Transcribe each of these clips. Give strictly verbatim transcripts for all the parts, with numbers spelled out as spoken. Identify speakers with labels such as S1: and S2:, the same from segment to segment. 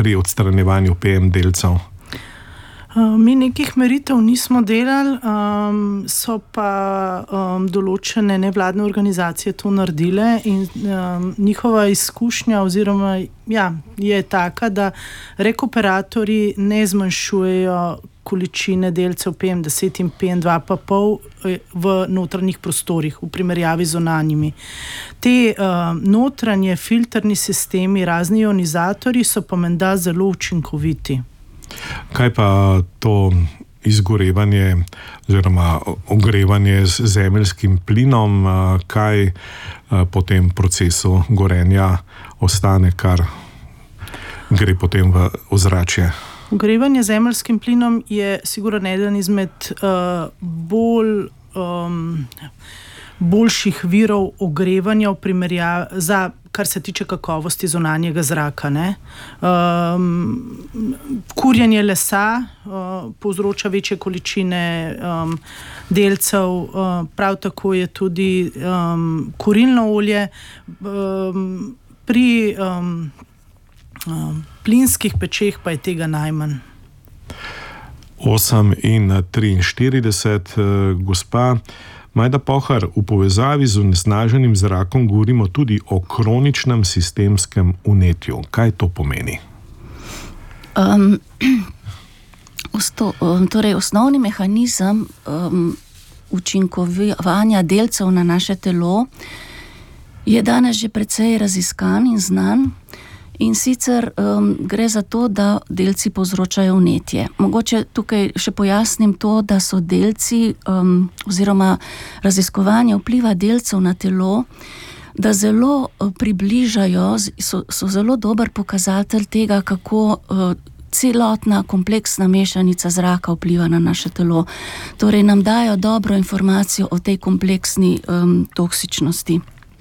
S1: pri odstranjevanju P M delcev?
S2: Mi nekih meritev nismo delali, um, so pa um, določene nevladne organizacije to naredile in um, njihova izkušnja oziroma ja, je taka, da rekuperatorji ne zmanjšujejo količine delcev P M deset in P M dva pa pol v notranjih prostorih v primerjavi z zunanjimi. Te um, notranje filtrni sistemi, razni ionizatorji so pa menda zelo učinkoviti.
S1: Kaj pa to izgorevanje oziroma ogrevanje z zemeljskim plinom, kaj po tem procesu gorenja ostane, kar gre potem v ozračje?
S2: Ogrevanje z zemeljskim plinom je sigurno eden izmed uh, bolj um, boljših virov ogrevanja v primerjavi za kar se tiče kakovosti zunanjega zraka. Ne? Um, kurjenje lesa uh, povzroča večje količine um, delcev, uh, prav tako je tudi um, kurilno olje. Um, pri um, um, plinskih pečeh pa je tega najmanj.
S1: osem in triinštirideset, gospa Majda Pohar, v povezavi z onesnaženim zrakom govorimo tudi o kroničnem sistemskem vnetju. Kaj to pomeni?
S3: Um, osto, um, torej osnovni mehanizem um, učinkovanja delcev na naše telo je danes že precej raziskan in znan. In sicer um, gre za to, da delci povzročajo vnetje. Mogoče tukaj še pojasnim to, da so delci um, oziroma raziskovanje vpliva delcev na telo, da zelo uh, približajo, so, so zelo dober pokazatelj tega, kako uh, celotna kompleksna mešanica zraka vpliva na naše telo. Torej nam dajo dobro informacijo o tej kompleksni um, toksičnosti.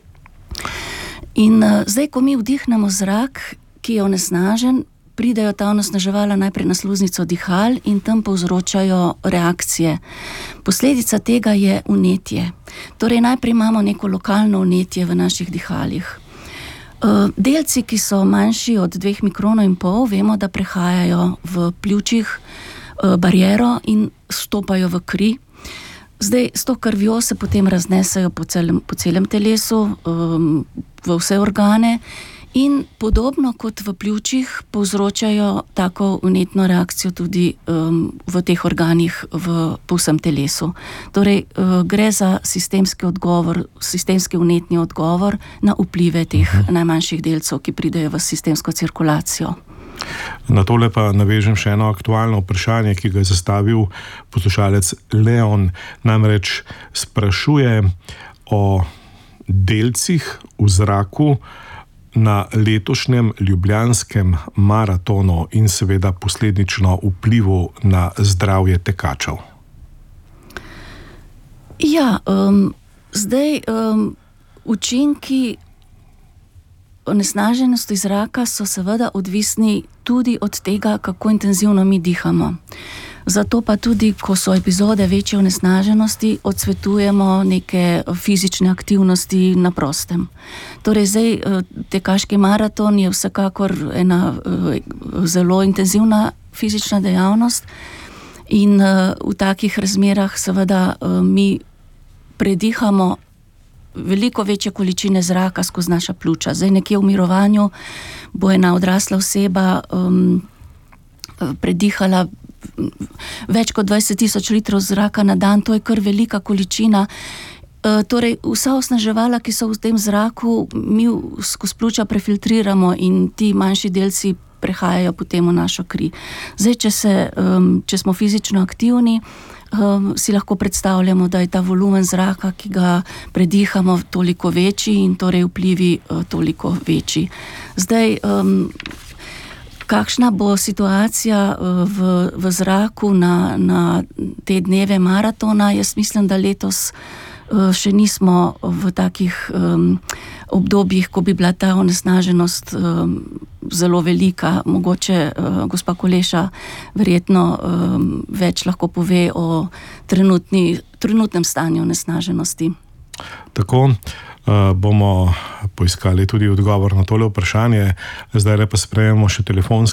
S3: In uh, zdaj, ko mi vdihnemo zrak, ki je onesnažen, pridejo ta onesnaževala najprej na sluznico dihal in tam povzročajo reakcije. Posledica tega je vnetje. Torej, najprej imamo neko lokalno vnetje v naših dihalih. Uh, delci, ki so manjši od dveh mikronov in pol, vemo, da prehajajo v pljučih uh, bariero in stopajo v kri. Zdaj, s to krvjo se potem raznesajo po celem, po celem telesu, um, v vse organe in podobno kot v pljučih povzročajo tako vnetno reakcijo tudi um, v teh organih v, po vsem telesu. Torej, uh, gre za sistemski odgovor, sistemski vnetni odgovor na vplive teh uh-huh. najmanjših delcev, ki pridejo v sistemsko cirkulacijo.
S1: Na tole pa navežem še eno aktualno vprašanje, ki ga je zastavil poslušalec Leon. Namreč sprašuje o delcih v zraku na letošnjem ljubljanskem maratonu in seveda posledično vplivu na zdravje tekačev.
S3: Ja, um, zdaj um, učinki onesnaženosti zraka so seveda odvisni tudi od tega, kako intenzivno mi dihamo. Zato pa tudi, ko so epizode večje onesnaženosti, odsvetujemo neke fizične aktivnosti na prostem. Torej, zdaj tekaški maraton je vsekakor ena zelo intenzivna fizična dejavnost in v takih razmerah seveda mi predihamo veliko večje količine zraka skozi naša pljuča. Zdaj nekje v mirovanju bo ena odrasla oseba um, predihala več kot dvajset tisoč litrov zraka na dan, to je kar velika količina. E, torej, vsa osnaževala, ki so v tem zraku, mi skozi pljuča prefiltriramo in ti manjši delci prehajajo potem v našo kri. Zdaj, če, se, um, če smo fizično aktivni, um, si lahko predstavljamo, da je ta volumen zraka, ki ga predihamo, toliko večji in torej vplivi uh, toliko večji. Zdaj, um, kakšna bo situacija v, v zraku na, na te dneve maratona? Jaz mislim, da letos še nismo v takih um, obdobjih, ko bi bila ta onesnaženost um, zelo velika. Mogoče uh, gospa Koleša verjetno um, več lahko pove o trenutni, trenutnem stanju onesnaženosti.
S1: Tako, uh, bomo poiskali tudi odgovor na tole vprašanje. Zdaj pa sprejemamo še telefonski